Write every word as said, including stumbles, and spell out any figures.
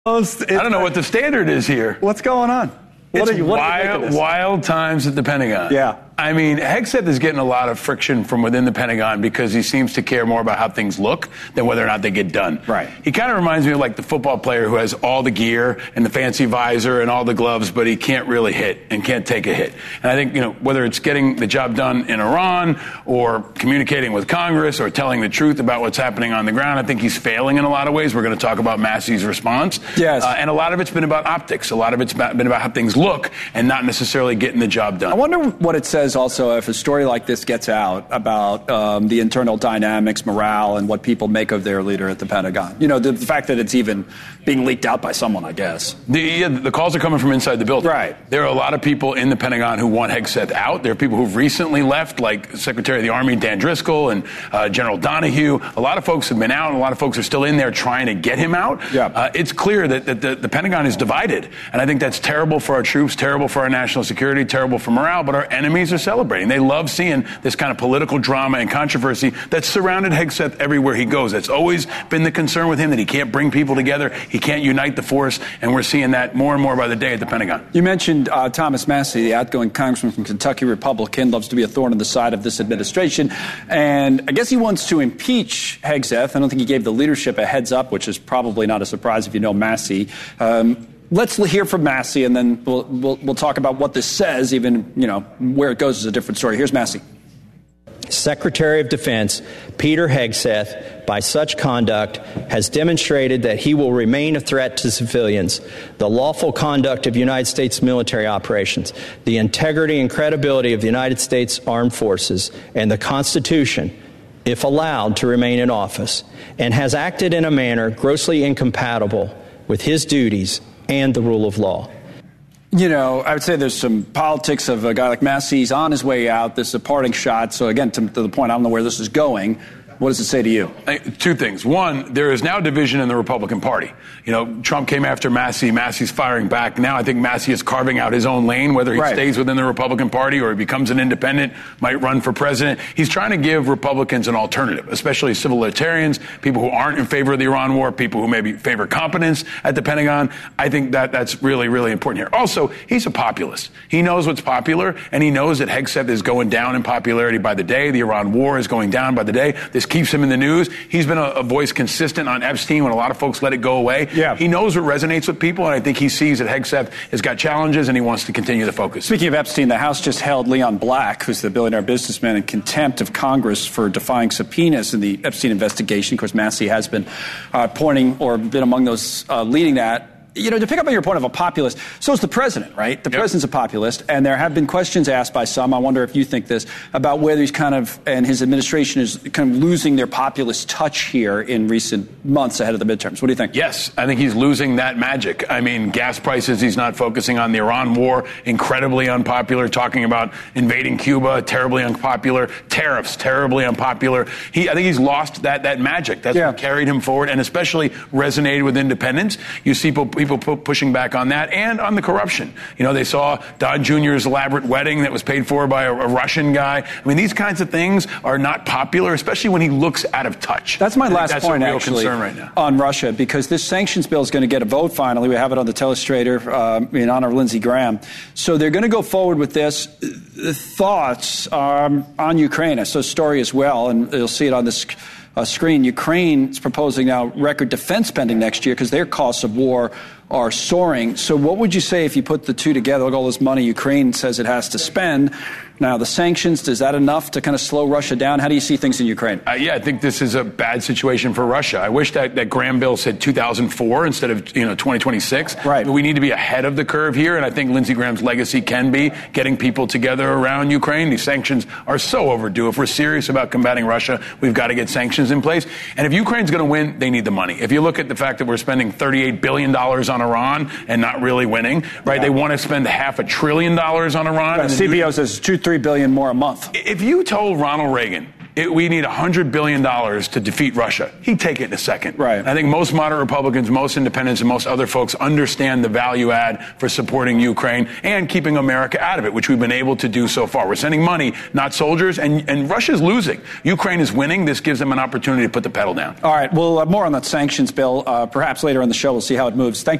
I don't know what the standard is here. What's going on? What It's are you, what wild, wild times at the Pentagon. Yeah. I mean, Hegseth is getting a lot of friction from within the Pentagon because he seems to care more about how things look than whether or not they get done. Right. He kind of reminds me of like the football player who has all the gear and the fancy visor and all the gloves, but he can't really hit and can't take a hit. And I think, you know, whether it's getting the job done in Iran or communicating with Congress or telling the truth about what's happening on the ground, I think he's failing in a lot of ways. We're going to talk about Massey's response. Yes. Uh, and a lot of it's been about optics. A lot of it's been about how things look and not necessarily getting the job done. I wonder what it says also if a story like this gets out about um, the internal dynamics, morale, and what people make of their leader at the Pentagon. You know, the, the fact that it's even being leaked out by someone, I guess. The, yeah, the calls are coming from inside the building. Right. There are a lot of people in the Pentagon who want Hegseth out. There are people who've recently left, like Secretary of the Army Dan Driscoll and uh, General Donahue. A lot of folks have been out, and a lot of folks are still in there trying to get him out. Yeah. Uh, it's clear that, that the, the Pentagon is divided, and I think that's terrible for our troops, terrible for our national security, terrible for morale, but our enemies are celebrating. They love seeing this kind of political drama and controversy that's surrounded Hegseth everywhere he goes. That's always been the concern with him, that he can't bring people together, he can't unite the force, and we're seeing that more and more by the day at the Pentagon. You mentioned uh, Thomas Massie, the outgoing congressman from Kentucky, Republican, loves to be a thorn in the side of this administration, and I guess he wants to impeach Hegseth. I don't think he gave the leadership a heads up, which is probably not a surprise if you know Massie. Um, Let's hear from Massie, and then we'll, we'll we'll talk about what this says. Even, you know, where it goes is a different story. Here's Massie. Secretary of Defense Peter Hegseth, by such conduct, has demonstrated that he will remain a threat to civilians, the lawful conduct of United States military operations, the integrity and credibility of the United States Armed Forces, and the Constitution, if allowed to remain in office, and has acted in a manner grossly incompatible with his duties and the rule of law. You know, I would say there's some politics of a guy like Massie. He's on his way out. This is a parting shot. So, again, to, to the point, I don't know where this is going. What does it say to you? Two things. One, there is now division in the Republican Party. You know, Trump came after Massie. Massie's firing back. Now I think Massie is carving out his own lane, whether he right. stays within the Republican Party or he becomes an independent, might run for president. He's trying to give Republicans an alternative, especially civil libertarians, people who aren't in favor of the Iran war, people who maybe favor competence at the Pentagon. I think that that's really, really important here. Also, he's a populist. He knows what's popular, and he knows that Hegseth is going down in popularity by the day. The Iran war is going down by the day. This keeps him in the news. He's been a, a voice consistent on Epstein when a lot of folks let it go away. Yeah. He knows what resonates with people, and I think he sees that Hegseth has got challenges, and he wants to continue the focus. Speaking of Epstein, the House just held Leon Black, who's the billionaire businessman, in contempt of Congress for defying subpoenas in the Epstein investigation. Of course, Massie has been uh, pointing or been among those uh, leading that. You know, to pick up on your point of a populist, so is the president, right? The yep. president's a populist, and there have been questions asked by some, I wonder if you think this, about whether he's kind of, and his administration is kind of losing their populist touch here in recent months ahead of the midterms. What do you think? Yes, I think he's losing that magic. I mean, gas prices, he's not focusing on the Iran war, incredibly unpopular, talking about invading Cuba, terribly unpopular, tariffs, terribly unpopular. He, I think he's lost that, that magic. That's yeah. what carried him forward and especially resonated with independents. You see people People pushing back on that and on the corruption. You know, they saw Don Junior's elaborate wedding that was paid for by a, a Russian guy. I mean, these kinds of things are not popular, especially when he looks out of touch. That's my last that's point, a real actually, concern right now. On Russia, because this sanctions bill is going to get a vote finally. We have it on the telestrator uh, in honor of Lindsey Graham. So they're going to go forward with this. The thoughts um, on Ukraine. I saw a story as well, and you'll see it on this uh, screen. Ukraine is proposing now record defense spending next year because their costs of war are soaring. So what would you say if you put the two together, look at all this money Ukraine says it has to spend? Now, the sanctions, is that enough to kind of slow Russia down? How do you see things in Ukraine? Uh, yeah, I think this is a bad situation for Russia. I wish that, that Graham bill said two thousand four instead of, you know, twenty twenty-six. Right. But we need to be ahead of the curve here, and I think Lindsey Graham's legacy can be getting people together around Ukraine. These sanctions are so overdue. If we're serious about combating Russia, we've got to get sanctions in place. And if Ukraine's going to win, they need the money. If you look at the fact that we're spending thirty-eight billion dollars on Iran and not really winning, right? Yeah. They want to spend half a trillion dollars on Iran. Right. C B O says two, three billion more a month. If you told Ronald Reagan it, we need one hundred billion dollars to defeat Russia. He'd take it in a second. Right. I think most moderate Republicans, most independents, and most other folks understand the value add for supporting Ukraine and keeping America out of it, which we've been able to do so far. We're sending money, not soldiers, and, and Russia's losing. Ukraine is winning. This gives them an opportunity to put the pedal down. All right. Well, uh, more on that sanctions bill, uh, perhaps later in the show. We'll see how it moves. Thank